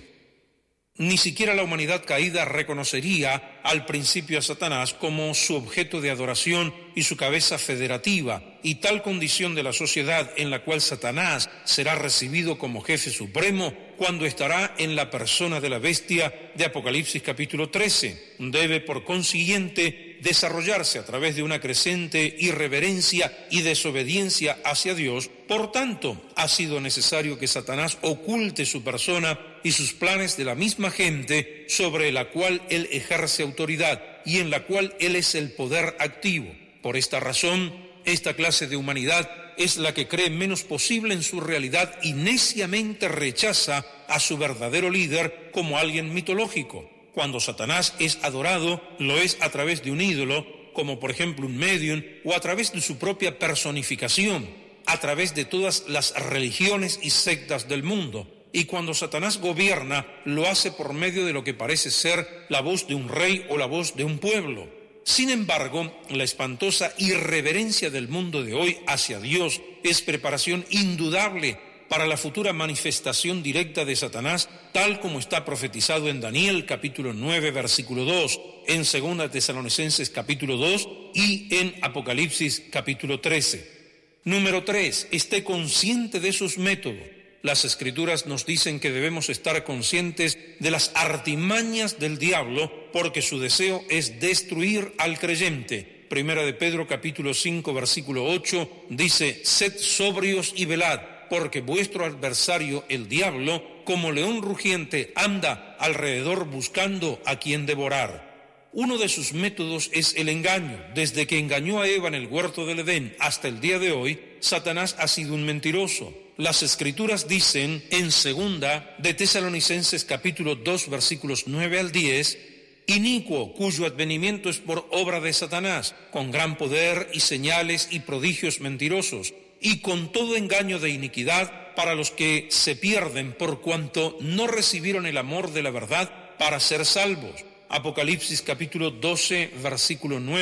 Ni siquiera la humanidad caída reconocería al principio a Satanás como su objeto de adoración y su cabeza federativa, y tal condición de la sociedad en la cual Satanás será recibido como jefe supremo cuando estará en la persona de la bestia de Apocalipsis capítulo 13. Debe, por consiguiente, desarrollarse a través de una creciente irreverencia y desobediencia hacia Dios. Por tanto, ha sido necesario que Satanás oculte su persona y sus planes de la misma gente sobre la cual él ejerce autoridad y en la cual él es el poder activo. Por esta razón, esta clase de humanidad es la que cree menos posible en su realidad y neciamente rechaza a su verdadero líder como alguien mitológico. Cuando Satanás es adorado, lo es a través de un ídolo, como por ejemplo un medium, o a través de su propia personificación, a través de todas las religiones y sectas del mundo. Y cuando Satanás gobierna, lo hace por medio de lo que parece ser la voz de un rey o la voz de un pueblo. Sin embargo, la espantosa irreverencia del mundo de hoy hacia Dios es preparación indudable para la futura manifestación directa de Satanás, tal como está profetizado en Daniel capítulo 9, versículo 2, en 2 Tesalonicenses capítulo 2 y en Apocalipsis capítulo 13. Número 3, esté consciente de sus métodos. Las Escrituras nos dicen que debemos estar conscientes de las artimañas del diablo, porque su deseo es destruir al creyente. Primera de Pedro capítulo 5 versículo 8 dice: sed sobrios y velad, porque vuestro adversario el diablo, como león rugiente, anda alrededor buscando a quien devorar. Uno de sus métodos es el engaño. Desde que engañó a Eva en el huerto del Edén hasta el día de hoy, Satanás ha sido un mentiroso. Las Escrituras dicen en 2 de Tesalonicenses capítulo 2 versículos 9 al 10: inicuo, cuyo advenimiento es por obra de Satanás, con gran poder y señales y prodigios mentirosos, y con todo engaño de iniquidad para los que se pierden por cuanto no recibieron el amor de la verdad para ser salvos. Apocalipsis capítulo 12 versículo 9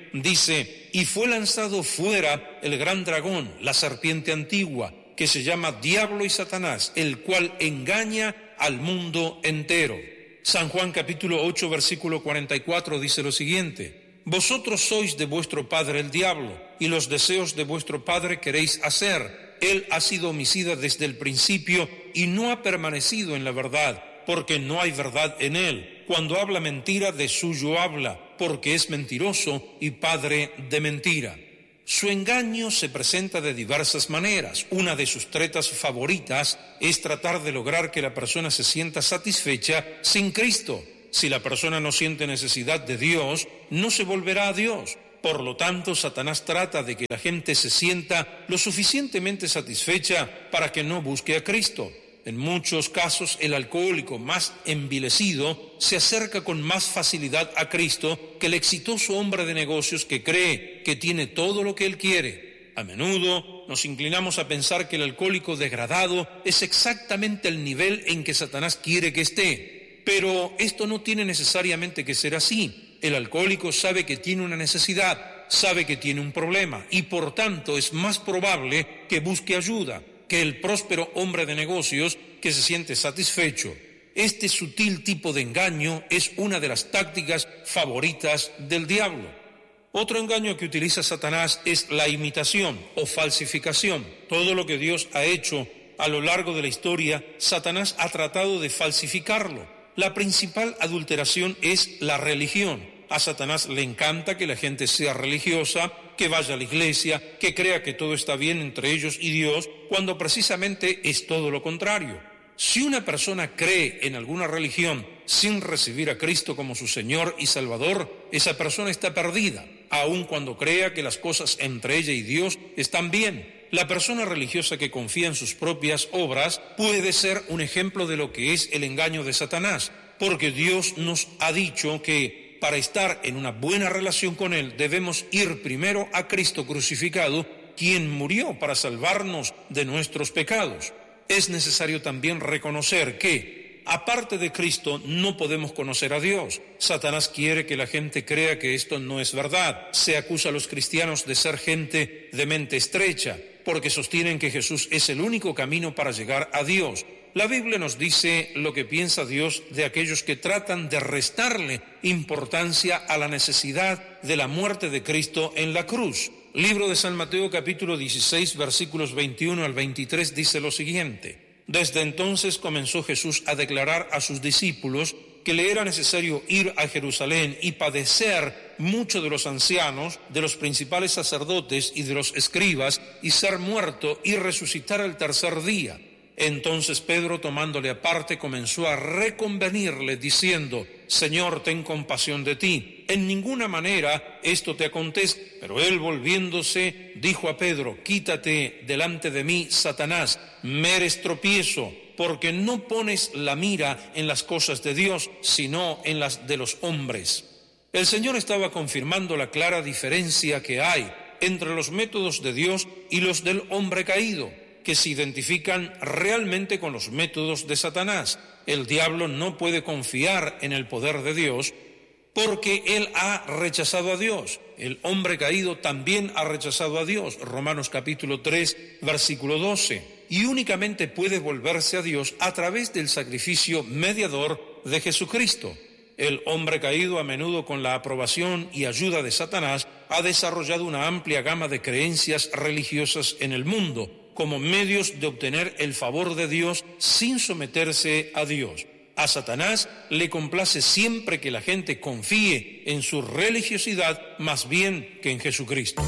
dice: y fue lanzado fuera el gran dragón, la serpiente antigua, que se llama Diablo y Satanás, el cual engaña al mundo entero. San Juan capítulo 8, versículo 44 dice lo siguiente: vosotros sois de vuestro padre el diablo, y los deseos de vuestro padre queréis hacer. Él ha sido homicida desde el principio y no ha permanecido en la verdad, porque no hay verdad en él. Cuando habla mentira, de suyo habla, porque es mentiroso y padre de mentira. Su engaño se presenta de diversas maneras. Una de sus tretas favoritas es tratar de lograr que la persona se sienta satisfecha sin Cristo. Si la persona no siente necesidad de Dios, no se volverá a Dios. Por lo tanto, Satanás trata de que la gente se sienta lo suficientemente satisfecha para que no busque a Cristo. En muchos casos, el alcohólico más envilecido se acerca con más facilidad a Cristo que el exitoso hombre de negocios que cree que tiene todo lo que él quiere. A menudo nos inclinamos a pensar que el alcohólico degradado es exactamente el nivel en que Satanás quiere que esté. Pero esto no tiene necesariamente que ser así. El alcohólico sabe que tiene una necesidad, sabe que tiene un problema y por tanto es más probable que busque ayuda que el próspero hombre de negocios que se siente satisfecho. Este sutil tipo de engaño es una de las tácticas favoritas del diablo. Otro engaño que utiliza Satanás es la imitación o falsificación. Todo lo que Dios ha hecho a lo largo de la historia, Satanás ha tratado de falsificarlo. La principal adulteración es la religión. A Satanás le encanta que la gente sea religiosa, que vaya a la iglesia, que crea que todo está bien entre ellos y Dios, cuando precisamente es todo lo contrario. Si una persona cree en alguna religión sin recibir a Cristo como su Señor y Salvador, esa persona está perdida, aun cuando crea que las cosas entre ella y Dios están bien. La persona religiosa que confía en sus propias obras puede ser un ejemplo de lo que es el engaño de Satanás, porque Dios nos ha dicho que para estar en una buena relación con Él debemos ir primero a Cristo crucificado, quien murió para salvarnos de nuestros pecados. Es necesario también reconocer que, aparte de Cristo, no podemos conocer a Dios. Satanás quiere que la gente crea que esto no es verdad. Se acusa a los cristianos de ser gente de mente estrecha, porque sostienen que Jesús es el único camino para llegar a Dios. La Biblia nos dice lo que piensa Dios de aquellos que tratan de restarle importancia a la necesidad de la muerte de Cristo en la cruz. Libro de San Mateo capítulo 16 versículos 21 al 23 dice lo siguiente: desde entonces comenzó Jesús a declarar a sus discípulos que le era necesario ir a Jerusalén y padecer mucho de los ancianos, de los principales sacerdotes y de los escribas, y ser muerto y resucitar al tercer día. Entonces Pedro, tomándole aparte, comenzó a reconvenirle, diciendo: Señor, ten compasión de ti. En ninguna manera esto te acontezca. Pero él, volviéndose, dijo a Pedro: quítate delante de mí, Satanás, me eres tropiezo, porque no pones la mira en las cosas de Dios, sino en las de los hombres. El Señor estaba confirmando la clara diferencia que hay entre los métodos de Dios y los del hombre caído, que se identifican realmente con los métodos de Satanás. El diablo no puede confiar en el poder de Dios porque él ha rechazado a Dios. El hombre caído también ha rechazado a Dios. Romanos capítulo 3, versículo 12. Y únicamente puede volverse a Dios a través del sacrificio mediador de Jesucristo. El hombre caído, a menudo con la aprobación y ayuda de Satanás, ha desarrollado una amplia gama de creencias religiosas en el mundo, como medios de obtener el favor de Dios sin someterse a Dios. A Satanás le complace siempre que la gente confíe en su religiosidad más bien que en Jesucristo.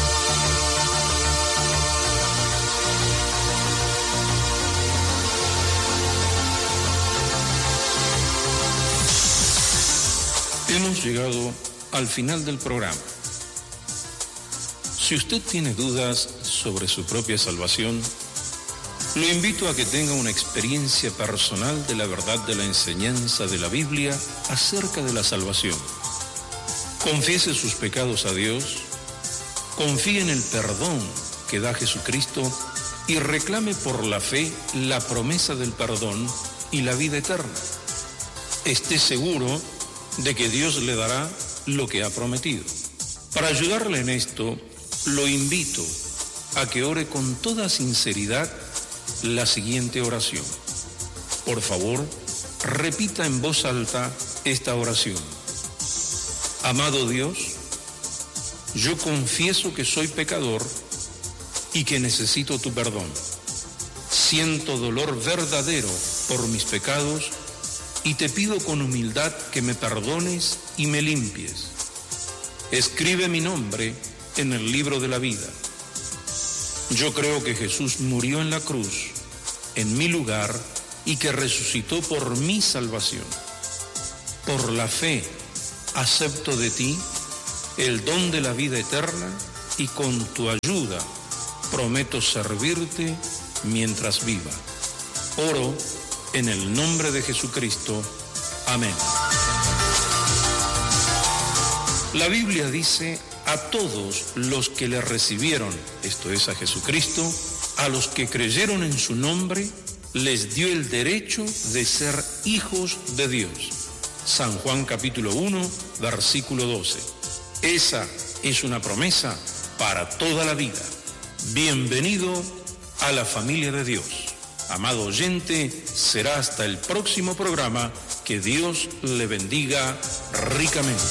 Hemos llegado al final del programa. Si usted tiene dudas sobre su propia salvación, lo invito a que tenga una experiencia personal de la verdad de la enseñanza de la Biblia acerca de la salvación. Confiese sus pecados a Dios, confíe en el perdón que da Jesucristo y reclame por la fe la promesa del perdón y la vida eterna. Esté seguro de que Dios le dará lo que ha prometido. Para ayudarle en esto, lo invito a que ore con toda sinceridad la siguiente oración. Por favor, repita en voz alta esta oración. Amado Dios, yo confieso que soy pecador y que necesito tu perdón. Siento dolor verdadero por mis pecados y te pido con humildad que me perdones y me limpies. Escribe mi nombre en el libro de la vida. Yo creo que Jesús murió en la cruz, en mi lugar, y que resucitó por mi salvación. Por la fe, acepto de ti el don de la vida eterna y con tu ayuda prometo servirte mientras viva. Oro en el nombre de Jesucristo. Amén. La Biblia dice: a todos los que le recibieron, esto es a Jesucristo, a los que creyeron en su nombre, les dio el derecho de ser hijos de Dios. San Juan capítulo 1, versículo 12. Esa es una promesa para toda la vida. Bienvenido a la familia de Dios. Amado oyente, será hasta el próximo programa. Que Dios le bendiga ricamente.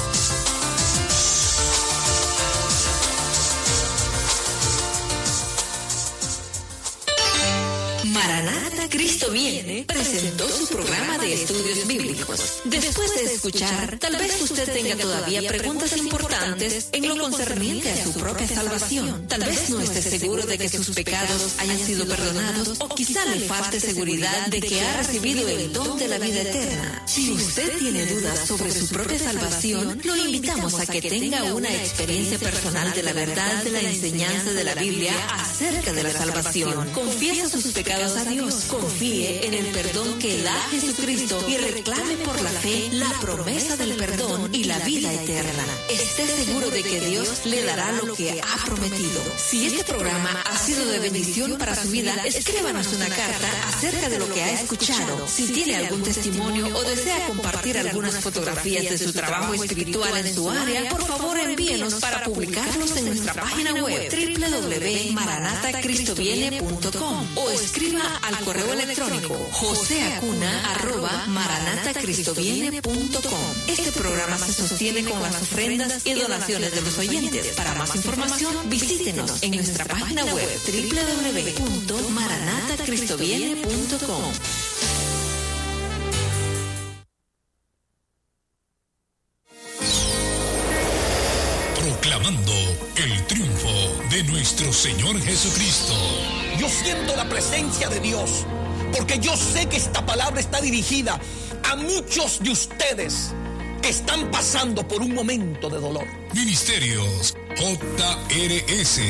Maranata, Cristo viene presentó su programa de estudios bíblicos. Después de escuchar, tal vez usted tenga todavía preguntas importantes en lo concerniente a su propia salvación. Tal vez no esté seguro de que sus pecados hayan sido perdonados, o quizá le falte seguridad de que ha recibido el don de la vida eterna. Si usted tiene dudas sobre su propia salvación, lo invitamos a que tenga una experiencia personal de la verdad de la enseñanza de la Biblia acerca de la salvación. Confiesa sus pecados a Dios, confíe en el perdón que da Jesucristo y reclame por la fe la promesa del perdón y la vida eterna. Esté seguro de que Dios le dará lo que ha prometido. Si este programa ha sido de bendición para su vida, escríbanos una carta acerca de lo que ha escuchado. Si tiene algún testimonio o desea compartir algunas fotografías de su trabajo espiritual en su área, por favor envíenos para publicarlos en nuestra página web www.maranatacristoviene.com o escriba al correo electrónico joseacuna@maranatacristoviene.com. Este programa se sostiene con las ofrendas y donaciones de los oyentes. Para más información, visítenos en nuestra página web www.maranatacristoviene.com. Proclamando el triunfo de nuestro Señor Jesucristo. Yo siento la presencia de Dios, porque yo sé que esta palabra está dirigida a muchos de ustedes que están pasando por un momento de dolor. Ministerios JRS.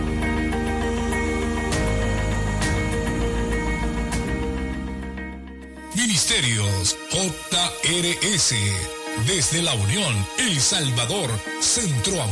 Ministerios JRS. Desde La Unión, El Salvador, Centroamérica.